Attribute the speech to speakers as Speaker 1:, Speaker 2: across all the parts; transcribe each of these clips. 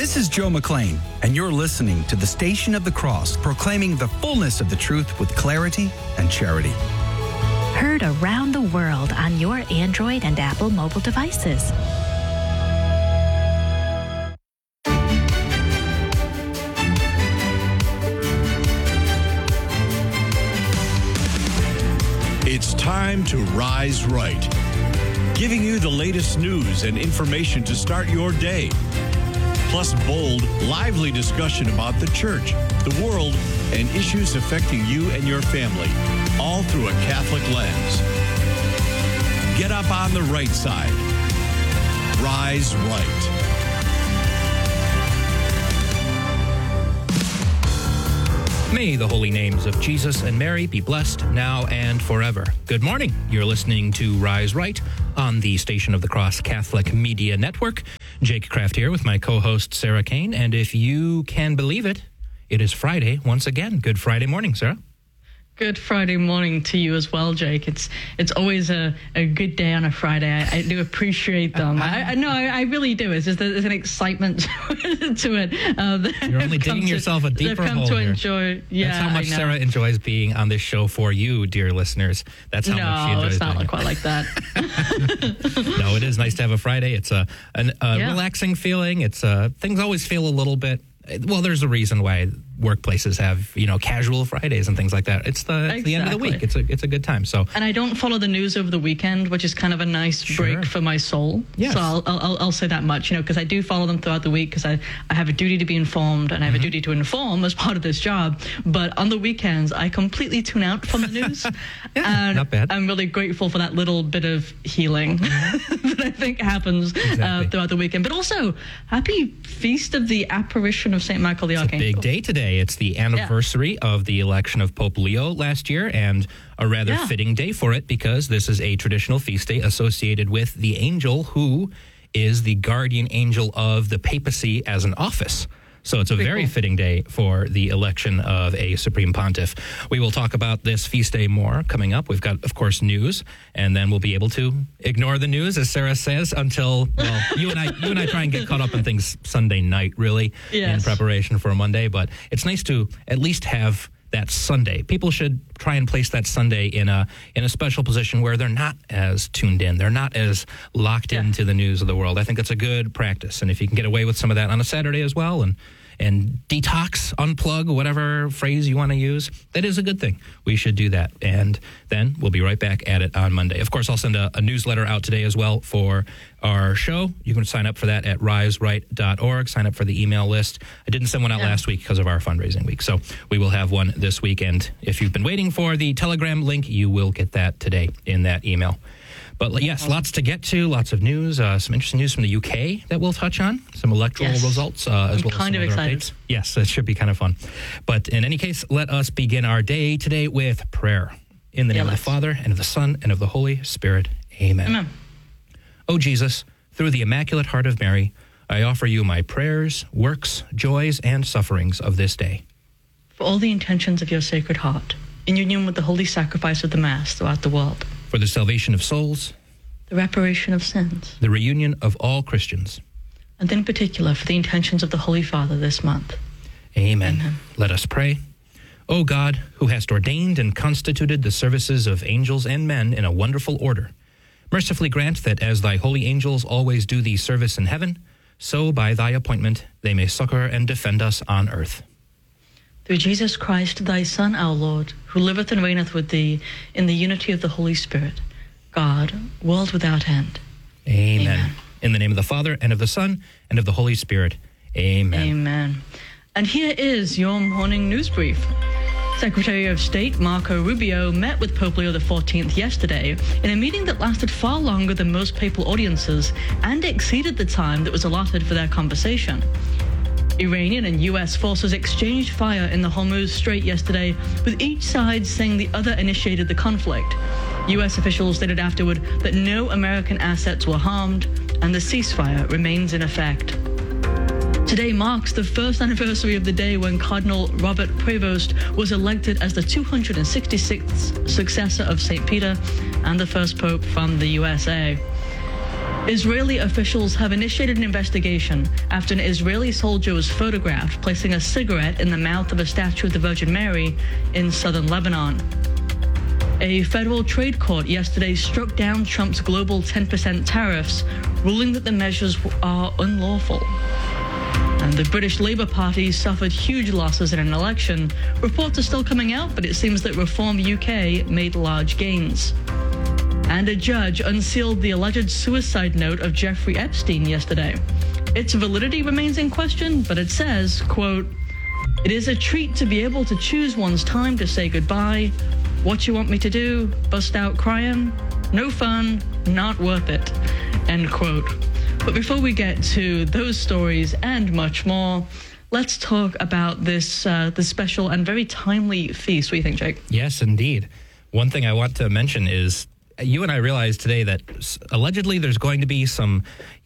Speaker 1: This is Joe McLean, and you're listening to the Station of the Cross, proclaiming the fullness of the truth with clarity and charity.
Speaker 2: Heard around the world on your Android and Apple mobile devices.
Speaker 3: It's time to Rise Right, giving you the latest news and information to start your day. Plus bold, lively discussion about the church, the world, and issues affecting you and your family, all through a Catholic lens. Get up on the right side. Rise Right.
Speaker 4: May the holy names of Jesus and Mary be blessed now and forever. Good morning. You're listening to Rise Right on the Station of the Cross Catholic Media Network. Jake Kraft here with my co-host Sarah Kane. And if you can believe it, it is Friday once again. Good Friday morning, Sarah.
Speaker 5: Good Friday morning to you as well, Jake. It's always a good day on a Friday. I do appreciate them. I really do. It's just there's an excitement to it.
Speaker 4: You're only digging yourself a deeper hole here.
Speaker 5: Enjoy. Yeah,
Speaker 4: that's how much Sarah enjoys being on this show for you, dear listeners. That's how much she enjoys.
Speaker 5: No, it's not
Speaker 4: doing
Speaker 5: quite like that.
Speaker 4: No, it is nice to have a Friday. It's a relaxing feeling. It's things always feel a little bit. Well, there's a reason why workplaces have, casual Fridays and things like that. It's the end of the week. It's a good time. So, and
Speaker 5: I don't follow the news over the weekend, which is kind of a nice break for my soul. Yes. So I'll say that much, because I do follow them throughout the week because I have a duty to be informed and I have a duty to inform as part of this job. But on the weekends, I completely tune out from the news. And
Speaker 4: not bad.
Speaker 5: I'm really grateful for that little bit of healing that I think happens throughout the weekend. But also, happy Feast of the Apparition of St. Michael the Archangel.
Speaker 4: It's a big day today. It's the anniversary of the election of Pope Leo last year, and a rather fitting day for it because this is a traditional feast day associated with the angel who is the guardian angel of the papacy as an office. So it's a very fitting day for the election of a Supreme Pontiff. We will talk about this feast day more coming up. We've got, of course, news, and then we'll be able to ignore the news, as Sarah says, until, you and I try and get caught up on things Sunday night, really, in preparation for a Monday. But it's nice to at least have that Sunday. People should try and place that Sunday in a special position where they're not as tuned in. They're not as locked into the news of the world. I think that's a good practice. And if you can get away with some of that on a Saturday as well, and detox, unplug, whatever phrase you want to use, that is a good thing. We should do that. And then we'll be right back at it on Monday. Of course, I'll send a newsletter out today as well for our show. You can sign up for that at riseright.org. Sign up for the email list. I didn't send one out last week because of our fundraising week. So we will have one this weekend. If you've been waiting for the Telegram link, you will get that today in that email. But yes, lots to get to, lots of news, some interesting news from the UK that we'll touch on, some electoral results, as well as some other updates. Yes, it should be kind of fun. But in any case, let us begin our day today with prayer. In the name of the Father, and of the Son, and of the Holy Spirit. Amen. Amen. O Jesus, through the Immaculate Heart of Mary, I offer you my prayers, works, joys, and sufferings of this day.
Speaker 5: For all the intentions of your Sacred Heart, in union with the holy sacrifice of the Mass throughout the world.
Speaker 4: For the salvation of souls,
Speaker 5: the reparation of sins,
Speaker 4: the reunion of all Christians,
Speaker 5: and in particular for the intentions of the Holy Father this month.
Speaker 4: Amen. Amen. Let us pray. O God, who hast ordained and constituted the services of angels and men in a wonderful order, mercifully grant that as thy holy angels always do thee service in heaven, so by thy appointment they may succor and defend us on earth.
Speaker 5: Through Jesus Christ, thy Son, our Lord, who liveth and reigneth with thee in the unity of the Holy Spirit, God, world without end.
Speaker 4: Amen. Amen. In the name of the Father, and of the Son, and of the Holy Spirit. Amen.
Speaker 5: Amen. And here is your morning news brief. Secretary of State Marco Rubio met with Pope Leo XIV yesterday in a meeting that lasted far longer than most papal audiences and exceeded the time that was allotted for their conversation. Iranian and U.S. forces exchanged fire in the Hormuz Strait yesterday, with each side saying the other initiated the conflict. U.S. officials stated afterward that no American assets were harmed and the ceasefire remains in effect. Today marks the first anniversary of the day when Cardinal Robert Prevost was elected as the 266th successor of St. Peter and the first pope from the USA. Israeli officials have initiated an investigation after an Israeli soldier was photographed placing a cigarette in the mouth of a statue of the Virgin Mary in southern Lebanon. A federal trade court yesterday struck down Trump's global 10% tariffs, ruling that the measures are unlawful. And the British Labour Party suffered huge losses in an election. Reports are still coming out, but it seems that Reform UK made large gains. And a judge unsealed the alleged suicide note of Jeffrey Epstein yesterday. Its validity remains in question, but it says, quote, "It is a treat to be able to choose one's time to say goodbye. What you want me to do? Bust out crying? No fun, not worth it," end quote. But before we get to those stories and much more, let's talk about this special and very timely feast. What do you think, Jake?
Speaker 4: Yes, indeed. One thing I want to mention is you and I realized today that allegedly there's going to be some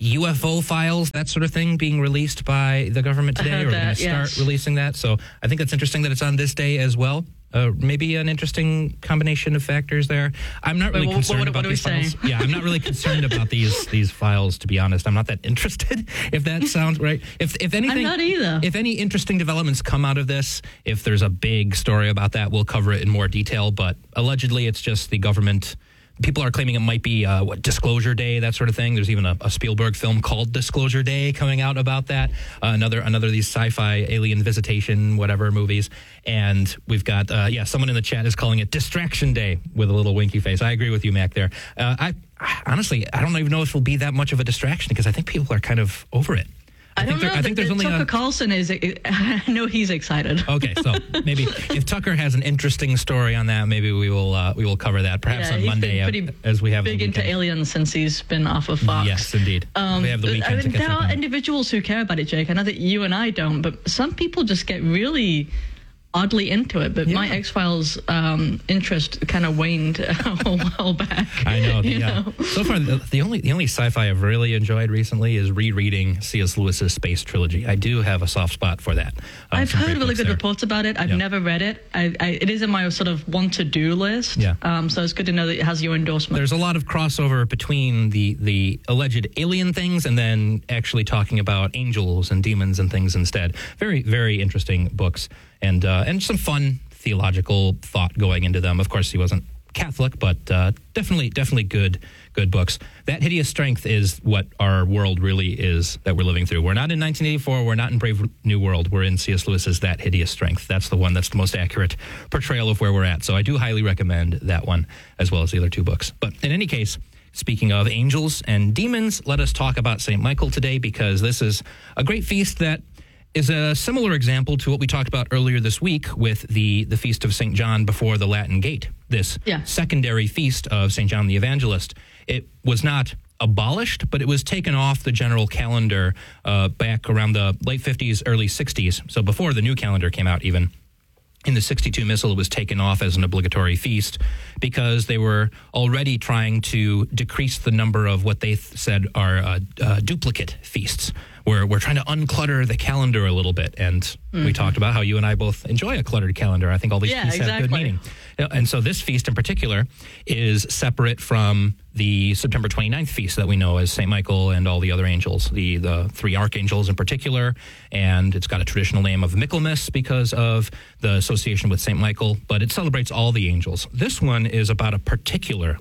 Speaker 4: UFO files, that sort of thing, being released by the government today. We're going to start releasing that. So I think it's interesting that it's on this day as well. Maybe an interesting combination of factors there. I'm not really concerned about these files. Yeah, I'm not really concerned about these files, to be honest. I'm not that interested, if that sounds right. If anything,
Speaker 5: I'm not either.
Speaker 4: If any interesting developments come out of this, if there's a big story about that, we'll cover it in more detail. But allegedly, it's just the government. People are claiming it might be Disclosure Day, that sort of thing. There's even a Spielberg film called Disclosure Day coming out about that. Another of these sci-fi alien visitation, whatever movies. And we've got, someone in the chat is calling it Distraction Day with a little winky face. I agree with you, Mac, there. I honestly, I don't even know if it'll be that much of a distraction because I think people are kind of over it.
Speaker 5: I don't know. I think there's only Tucker Carlson is. I know he's excited.
Speaker 4: Okay, so maybe if Tucker has an interesting story on that, maybe we will cover that perhaps on Monday as we have
Speaker 5: big into aliens since he's been off of Fox.
Speaker 4: Yes, indeed. We have the weekend to catch
Speaker 5: there
Speaker 4: up.
Speaker 5: There are individuals who care about it, Jake. I know that you and I don't, but some people just get really oddly into it, but my X-Files interest kind of waned a while back.
Speaker 4: I know. So far, the only sci-fi I've really enjoyed recently is rereading C.S. Lewis's Space Trilogy. I do have a soft spot for that.
Speaker 5: I've heard really good reports about it. I've never read it. It is in my sort of want-to-do list. Yeah. So it's good to know that it has your endorsement.
Speaker 4: There's a lot of crossover between the alleged alien things and then actually talking about angels and demons and things instead. Very, very interesting books. And some fun theological thought going into them. Of course, he wasn't Catholic, but definitely good books. That Hideous Strength is what our world really is that we're living through. We're not in 1984. We're not in Brave New World. We're in C.S. Lewis's That Hideous Strength. That's the one that's the most accurate portrayal of where we're at. So I do highly recommend that one as well as the other two books. But in any case, speaking of angels and demons, let us talk about St. Michael today because this is a great feast that is a similar example to what we talked about earlier this week with the Feast of St. John before the Latin Gate, this secondary feast of St. John the Evangelist. It was not abolished, but it was taken off the general calendar back around the late 50s, early 60s, so before the new calendar came out even. In the 62 Missal, it was taken off as an obligatory feast because they were already trying to decrease the number of what they said are duplicate feasts. We're trying to unclutter the calendar a little bit, and we talked about how you and I both enjoy a cluttered calendar. I think all these feasts have good meaning. And so this feast in particular is separate from the September 29th feast that we know as St. Michael and all the other angels, the three archangels in particular, and it's got a traditional name of Michaelmas because of the association with St. Michael, but it celebrates all the angels. This one is about a particular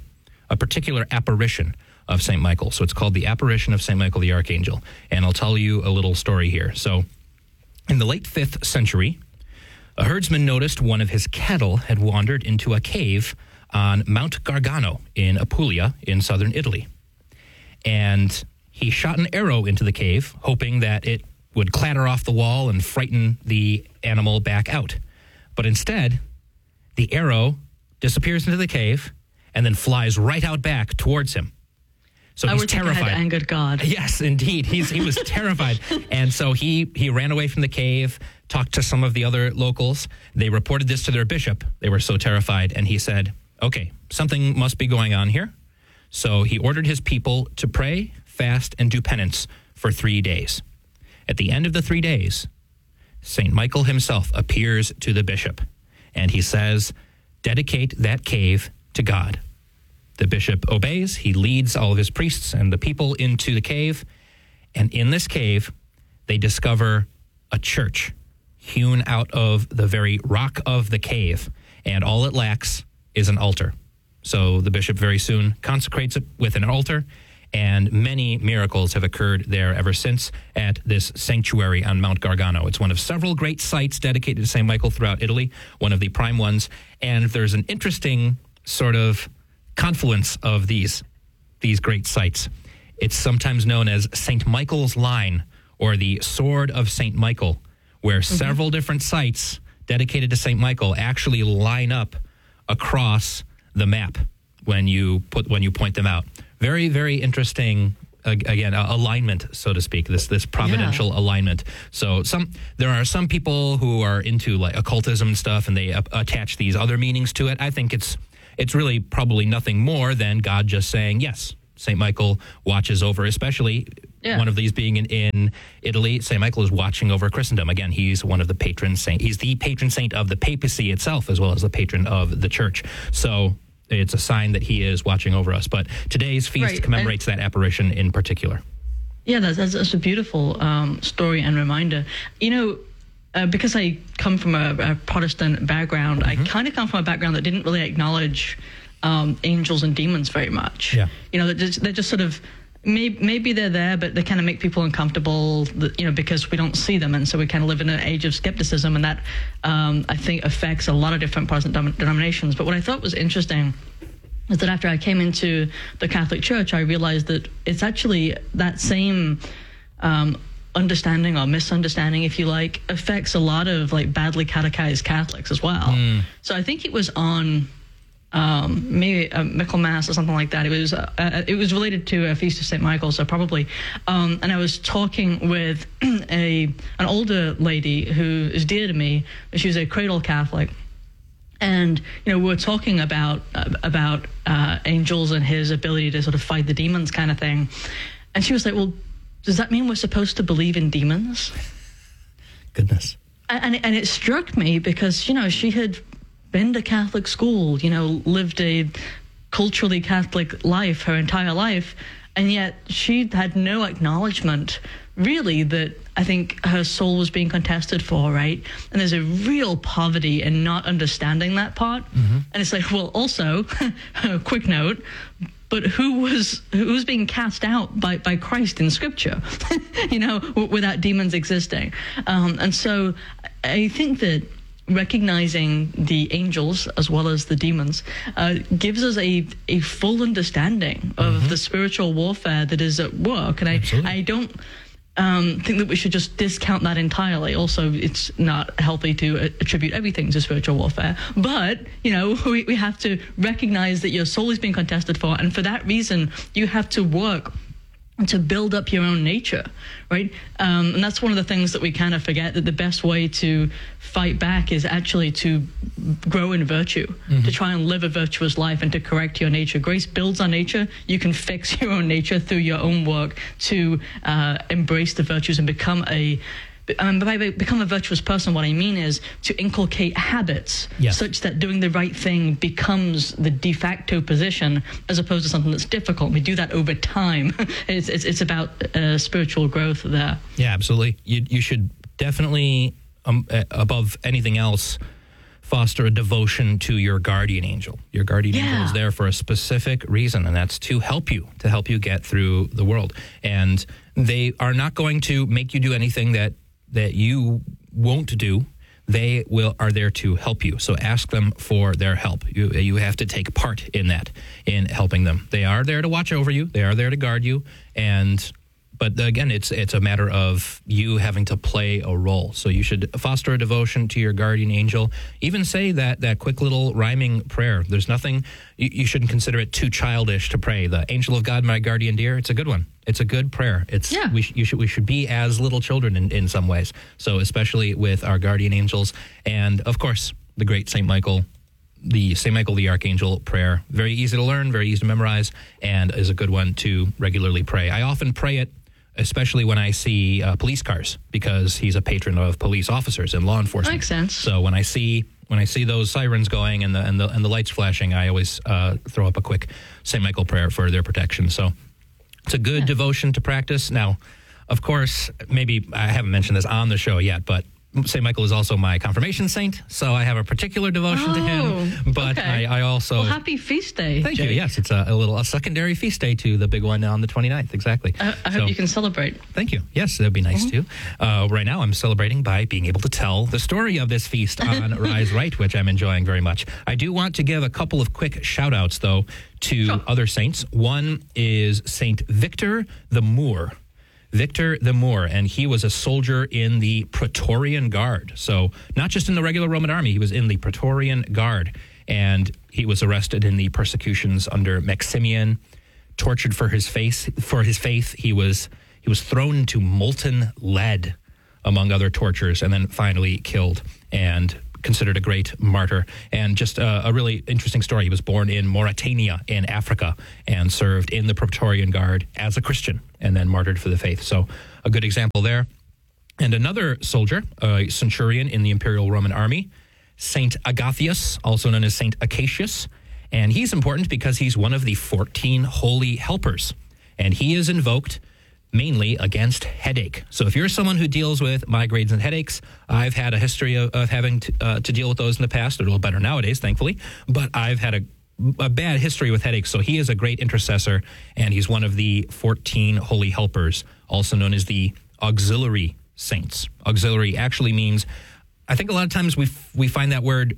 Speaker 4: apparition of St. Michael. So it's called the Apparition of St. Michael the Archangel. And I'll tell you a little story here. So in the late 5th century, a herdsman noticed one of his cattle had wandered into a cave on Mount Gargano in Apulia in southern Italy. And he shot an arrow into the cave, hoping that it would clatter off the wall and frighten the animal back out. But instead, the arrow disappears into the cave and then flies right out back towards him. So he's terrified.
Speaker 5: Had angered God.
Speaker 4: Yes, indeed. He was terrified. And so he ran away from the cave, talked to some of the other locals. They reported this to their bishop. They were so terrified. And he said, okay, something must be going on here. So he ordered his people to pray, fast, and do penance for 3 days. At the end of the 3 days, St. Michael himself appears to the bishop. And he says, dedicate that cave to God. The bishop obeys. He leads all of his priests and the people into the cave. And in this cave, they discover a church hewn out of the very rock of the cave. And all it lacks is an altar. So the bishop very soon consecrates it with an altar. And many miracles have occurred there ever since at this sanctuary on Mount Gargano. It's one of several great sites dedicated to St. Michael throughout Italy, one of the prime ones. And there's an interesting sort of confluence of these great sites. It's sometimes known as St. Michael's Line, or the Sword of St. Michael, where several different sites dedicated to St. Michael actually line up across the map when you point them out. Very, very interesting, again, alignment, so to speak, this providential alignment. So there are some people who are into like occultism and stuff, and they attach these other meanings to it. I think it's really probably nothing more than God just saying, yes, St. Michael watches over, especially one of these being in Italy. St. Michael is watching over Christendom. Again, he's one of the patron saints. He's the patron saint of the papacy itself, as well as the patron of the church. So it's a sign that he is watching over us. But today's feast commemorates that apparition in particular.
Speaker 5: Yeah, that's a beautiful story and reminder. You know, because I come from a Protestant background, I kind of come from a background that didn't really acknowledge angels and demons very much. Yeah. You know, they're just sort of, maybe they're there, but they kind of make people uncomfortable, you know, because we don't see them. And so we kind of live in an age of skepticism, and that, I think, affects a lot of different Protestant denominations. But what I thought was interesting is that after I came into the Catholic Church, I realized that it's actually that same understanding or misunderstanding, if you like, affects a lot of like badly catechized Catholics as well. So I think it was on maybe a Michaelmas or something like that. It was related to a feast of St. Michael, so probably. And I was talking with an older lady who is dear to me. She was a cradle Catholic. And, you know, we were talking about angels and his ability to sort of fight the demons kind of thing. And she was like, well, does that mean we're supposed to believe in demons?
Speaker 4: Goodness.
Speaker 5: And it struck me because, you know, she had been to Catholic school, you know, lived a culturally Catholic life her entire life, and yet she had no acknowledgement, really, that I think her soul was being contested for, right? And there's a real poverty in not understanding that part. And it's like, well, also, quick note, but who's being cast out by Christ in Scripture, you know, without demons existing? And so I think that recognizing the angels as well as the demons gives us a full understanding of the spiritual warfare that is at work. And I don't think that we should just discount that entirely. Also, it's not healthy to attribute everything to spiritual warfare. But, you know, we have to recognize that your soul is being contested for, and for that reason, you have to work to build up your own nature, right? And that's one of the things that we kind of forget, that the best way to fight back is actually to grow in virtue, to try and live a virtuous life and to correct your nature. Grace builds our nature. You can fix your own nature through your own work to embrace the virtues and become a virtuous person. What I mean is to inculcate habits such that doing the right thing becomes the de facto position, as opposed to something that's difficult. We do that over time. It's about spiritual growth there. Yeah,
Speaker 4: absolutely. You should definitely, above anything else, foster a devotion to your guardian angel. Your guardian angel is there for a specific reason, and that's to help you get through the world. And they are not going to make you do anything that you won't do. They are there to help you. So ask them for their help. You have to take part in that, in helping them. They are there to watch over you. They are there to guard you. But again, it's a matter of you having to play a role. So you should foster a devotion to your guardian angel. Even say that quick little rhyming prayer. There's nothing, you shouldn't consider it too childish to pray. The angel of God, my guardian dear, it's a good one. It's a good prayer. We should be as little children in some ways. So especially with our guardian angels. And of course, the great St. Michael, the St. Michael the Archangel prayer. Very easy to learn, very easy to memorize, and is a good one to regularly pray. I often pray it, especially when I see police cars, because he's a patron of police officers and law enforcement.
Speaker 5: Makes sense.
Speaker 4: So when I see when I see those sirens going and the lights flashing, I always throw up a quick St. Michael prayer for their protection. So it's a good devotion to practice. Now, of course, maybe I haven't mentioned this on the show yet, but St. Michael is also my confirmation saint, so I have a particular devotion to him. But
Speaker 5: okay.
Speaker 4: I also...
Speaker 5: Well, happy feast day,
Speaker 4: Thank
Speaker 5: Jake.
Speaker 4: you. Yes, it's a secondary feast day to the big one on the 29th. Exactly.
Speaker 5: I hope you can celebrate.
Speaker 4: Thank you. Yes, that'd be nice too. Right now, I'm celebrating by being able to tell the story of this feast on Rise Right, which I'm enjoying very much. I do want to give a couple of quick shout-outs, though, to other saints. One is Saint Victor the Moor. Victor the Moor, and he was a soldier in the Praetorian Guard. So not just in the regular Roman army, he was in the Praetorian Guard, and he was arrested in the persecutions under Maximian, tortured for his faith. He was thrown into molten lead, among other tortures, and then finally killed and considered a great martyr. And just a really interesting story. He was born in Mauritania in Africa and served in the Praetorian Guard as a Christian and then martyred for the faith. So a good example there. And another soldier, a centurion in the Imperial Roman Army, Saint Agathias, also known as Saint Acacius. And he's important because he's one of the 14 holy helpers. And he is invoked mainly against headache. So if you're someone who deals with migraines and headaches, I've had a history of having to deal with those in the past. They're a little better nowadays, thankfully. But I've had a bad history with headaches. So he is a great intercessor, and he's one of the 14 holy helpers, also known as the auxiliary saints. Auxiliary actually means, I think a lot of times we find that word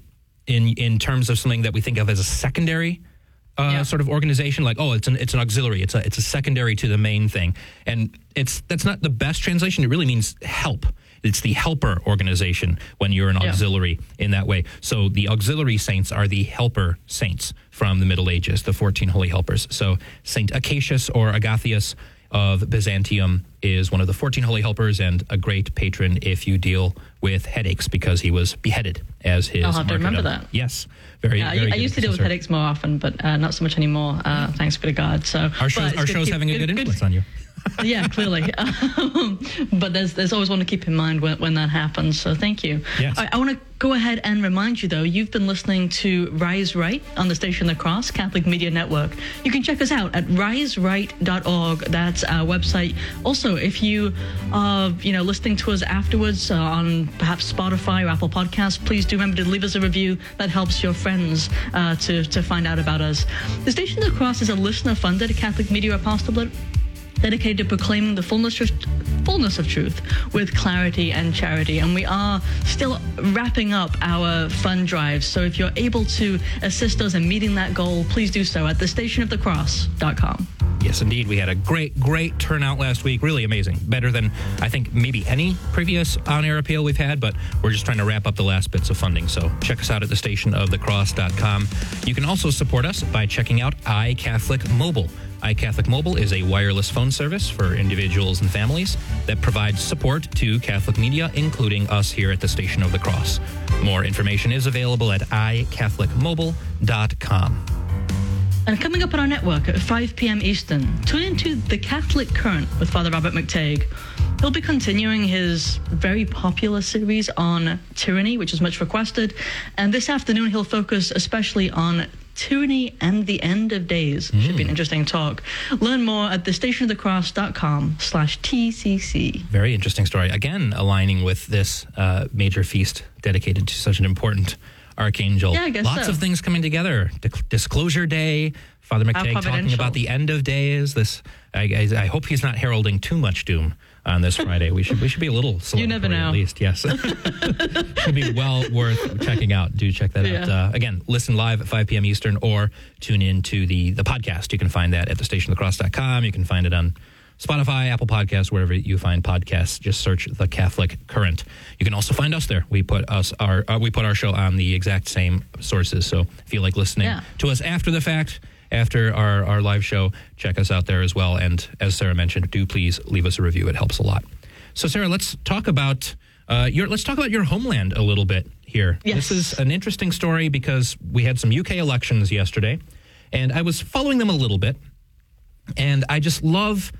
Speaker 4: in terms of something that we think of as a secondary sort of organization, like, it's an auxiliary. It's a secondary to the main thing. And that's not the best translation. It really means help. It's the helper organization when you're an auxiliary in that way. So the auxiliary saints are the helper saints from the Middle Ages, the 14 holy helpers. So Saint Acacius or Agathias of Byzantium is one of the 14 holy helpers and a great patron if you deal with headaches, because he was beheaded as his
Speaker 5: I'll have to remember
Speaker 4: martyrdom.
Speaker 5: that.
Speaker 4: Yes. Very
Speaker 5: I
Speaker 4: good
Speaker 5: used to deal with
Speaker 4: intercessor.
Speaker 5: headaches more often, but not so much anymore, thanks be to God. So
Speaker 4: Our show's having a good influence on you.
Speaker 5: Yeah, clearly. But there's always one to keep in mind when that happens. So thank you.
Speaker 4: Yes.
Speaker 5: I want to go ahead and remind you, though, you've been listening to Rise Right on the Station of the Cross Catholic Media Network. You can check us out at riseright.org. That's our website. Also, if you are listening to us afterwards on perhaps Spotify or Apple Podcasts, please do remember to leave us a review. That helps your friends to find out about us. The Station of the Cross is a listener-funded Catholic media apostolate dedicated to proclaiming the fullness of truth with clarity and charity. And we are still wrapping up our fund drive. So if you're able to assist us in meeting that goal, please do so at thestationofthecross.com.
Speaker 4: Yes, indeed. We had a great turnout last week. Really amazing. Better than, I think, maybe any previous on-air appeal we've had, but we're just trying to wrap up the last bits of funding. So check us out at thestationofthecross.com. You can also support us by checking out iCatholic Mobile. iCatholic Mobile is a wireless phone service for individuals and families that provides support to Catholic media, including us here at the Station of the Cross. More information is available at iCatholicMobile.com.
Speaker 5: And coming up on our network at 5 p.m. Eastern, tune into The Catholic Current with Father Robert McTague. He'll be continuing his very popular series on tyranny, which is much requested. And this afternoon, he'll focus especially on tyranny and the end of days. Should be an interesting talk. Learn more at thestationofthecross.com/TCC.
Speaker 4: Very interesting story. Again, aligning with this major feast dedicated to such an important archangel.
Speaker 5: Yeah, I guess
Speaker 4: Lots
Speaker 5: so.
Speaker 4: of things coming together. Disclosure Day, Father McTague talking about the end of days. I hope he's not heralding too much doom on this Friday. We should be a little
Speaker 5: You never know.
Speaker 4: at least. Yes. Should be well worth checking out. Do check that out. Again, listen live at 5 p.m. Eastern or tune in to the podcast. You can find that at thestationofthecross.com. You can find it on Spotify, Apple Podcasts, wherever you find podcasts. Just search The Catholic Current. You can also find us there. We put our show on the exact same sources. So if you like listening to us after the fact, after our live show, check us out there as well. And as Sarah mentioned, do please leave us a review. It helps a lot. So Sarah, let's talk about your homeland a little bit here.
Speaker 5: Yes.
Speaker 4: This is an interesting story because we had some UK elections yesterday, and I was following them a little bit, and I just love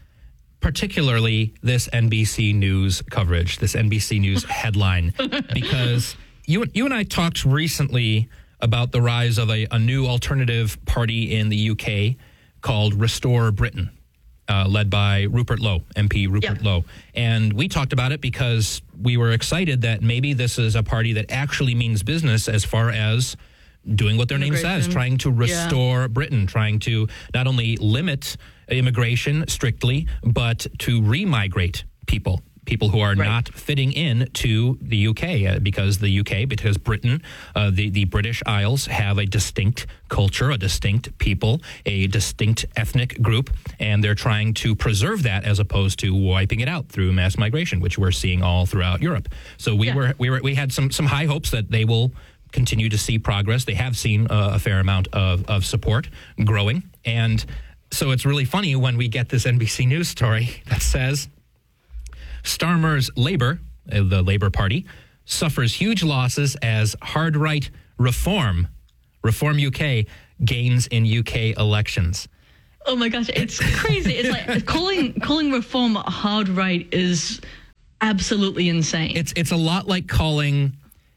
Speaker 4: particularly this NBC News coverage, this NBC News headline, because you and I talked recently about the rise of a new alternative party in the UK called Restore Britain, led by Rupert Lowe, MP Rupert Lowe. And we talked about it because we were excited that maybe this is a party that actually means business as far as doing what their name says, trying to restore Britain, trying to not only limit immigration strictly, but to remigrate people who are not fitting in to the UK, because Britain, the British Isles have a distinct culture, a distinct people, a distinct ethnic group, and they're trying to preserve that as opposed to wiping it out through mass migration, which we're seeing all throughout Europe. So we had some high hopes that they will continue to see progress. They have seen a fair amount of support growing. And so it's really funny when we get this NBC News story that says Starmer's Labour, the Labour Party, suffers huge losses as hard-right Reform UK, gains in UK elections.
Speaker 5: Oh my gosh, it's crazy. It's like calling Reform hard right is absolutely insane.
Speaker 4: It's a lot like calling,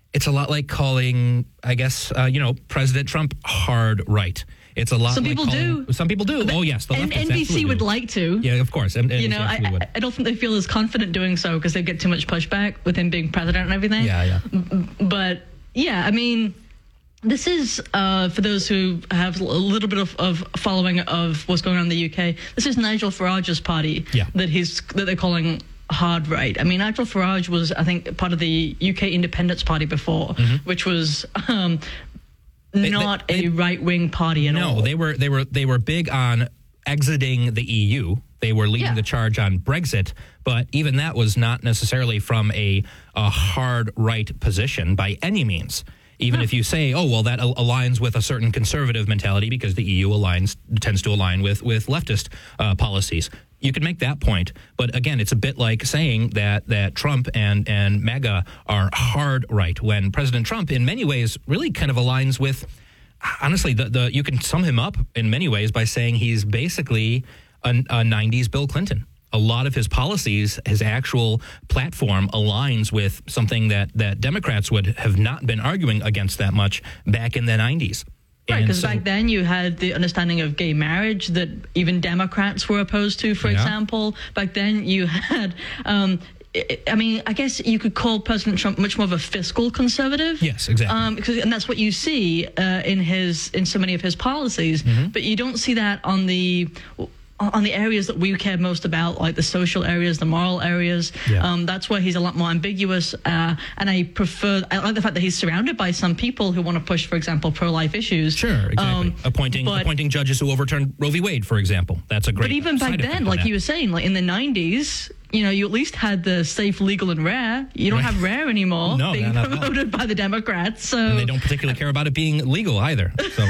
Speaker 4: I guess, President Trump hard right. It's a lot. Some people do. Some people do. Oh yes, the
Speaker 5: and NBC would like to.
Speaker 4: Yeah, of course. And
Speaker 5: I don't think they feel as confident doing so because they get too much pushback with him being president and everything.
Speaker 4: Yeah.
Speaker 5: But yeah, I mean, this is for those who have a little bit of following of what's going on in the UK. This is Nigel Farage's party that they're calling hard right. I mean, Nigel Farage was, I think, part of the UK Independence Party before, which was not a right-wing party at all.
Speaker 4: No, they were big on exiting the EU. They were leading the charge on Brexit, but even that was not necessarily from a hard right position by any means. Even if you say, oh, well, that aligns with a certain conservative mentality because the EU tends to align with leftist policies. You could make that point. But again, it's a bit like saying that Trump and MAGA are hard right when President Trump in many ways really kind of aligns with, honestly, you can sum him up in many ways by saying he's basically a 90s Bill Clinton. A lot of his policies, his actual platform aligns with something that Democrats would have not been arguing against that much back in the 90s.
Speaker 5: Right, because back then you had the understanding of gay marriage that even Democrats were opposed to, for example. Back then you had, I guess you could call President Trump much more of a fiscal conservative.
Speaker 4: Yes, exactly.
Speaker 5: And that's what you see in so many of his policies. But you don't see that on the areas that we care most about, like the social areas, the moral areas. That's where he's a lot more ambiguous. And I like the fact that he's surrounded by some people who want to push, for example, pro-life issues.
Speaker 4: Sure, exactly. Appointing judges who overturned Roe v. Wade, for example. That's a great.
Speaker 5: But even back then, like you were saying, like in the 90s, you at least had the safe, legal, and rare. You don't have rare anymore being promoted by the Democrats. So
Speaker 4: and they don't particularly care about it being legal either. So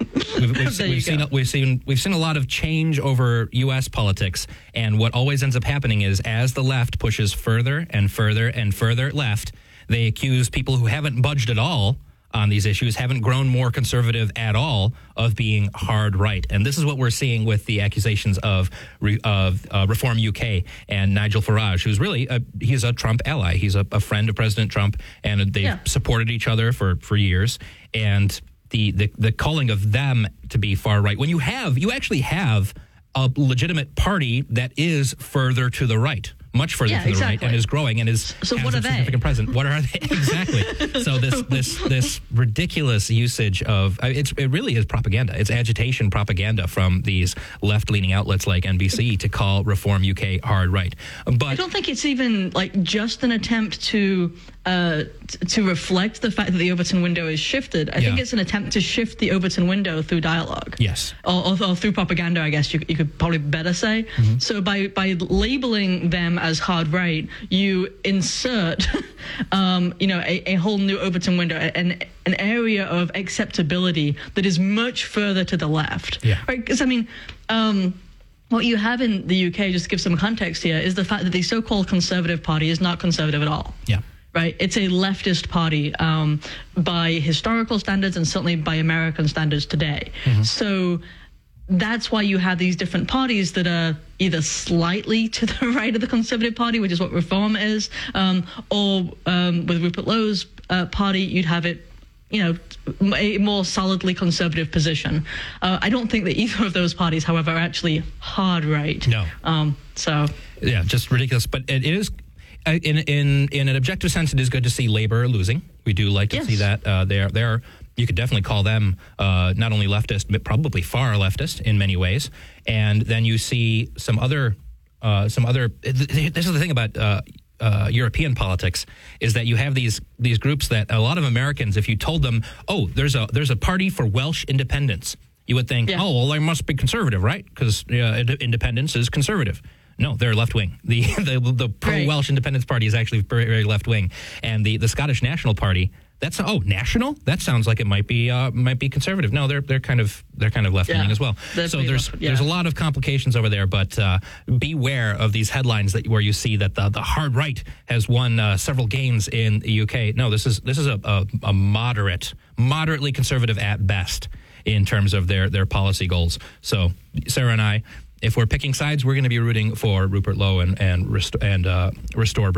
Speaker 4: we've seen a lot of change over U.S. politics, and what always ends up happening is as the left pushes further and further and further left, they accuse people who haven't budged at all on these issues, haven't grown more conservative at all, of being hard right. And this is what we're seeing with the accusations of Reform UK and Nigel Farage, who's really he's a Trump ally. He's a friend of President Trump, and they've supported each other for years. And the calling of them to be far right, when you actually have a legitimate party that is further to the right. Much further to the right, and is growing and is
Speaker 5: so
Speaker 4: has
Speaker 5: what
Speaker 4: a
Speaker 5: are
Speaker 4: significant presence. What are they exactly? So this ridiculous usage of it really is propaganda. It's agitation propaganda from these left leaning outlets like NBC to call Reform UK hard right. But
Speaker 5: I don't think it's even like just an attempt to reflect the fact that the Overton window is shifted. I think it's an attempt to shift the Overton window through dialogue.
Speaker 4: Yes,
Speaker 5: or through propaganda. I guess you could probably better say. So by labeling them as hard right, you insert, a whole new Overton window, an area of acceptability that is much further to the left.
Speaker 4: Yeah.
Speaker 5: Right? Because what you have in the UK, just to give some context here, is the fact that the so-called Conservative Party is not conservative at all.
Speaker 4: Yeah.
Speaker 5: Right, it's a leftist party by historical standards and certainly by American standards today. So that's why you have these different parties that are either slightly to the right of the Conservative Party, which is what Reform is, or with Rupert Lowe's party, you'd have it, a more solidly conservative position. I don't think that either of those parties, however, are actually hard right.
Speaker 4: No.
Speaker 5: Yeah,
Speaker 4: just ridiculous. But it is, in an objective sense, it is good to see Labor losing. We do like to see that. They're you could definitely call them not only leftist, but probably far leftist in many ways. And then you see some other. This is the thing about European politics, is that you have these groups that a lot of Americans, if you told them, oh, there's a party for Welsh independence, you would think, oh, well, they must be conservative, right? Because independence is conservative. No, they're left wing. The pro Welsh Independence Party is actually very, very left wing, and the Scottish National Party. That's national. That sounds like it might be conservative. No, they're kind of left wing as well. So there's a lot of complications over there. But beware of these headlines where you see that the hard right has won several gains in the UK. No, this is a moderately conservative at best in terms of their policy goals. So Sarah and I, if we're picking sides, we're going to be rooting for Rupert Lowe and Restore.